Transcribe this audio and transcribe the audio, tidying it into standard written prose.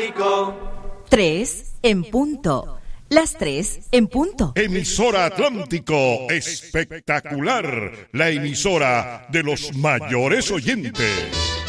Atlántico. 3 en punto. Las 3 en punto. Emisora Atlántico, espectacular, la emisora de los mayores oyentes.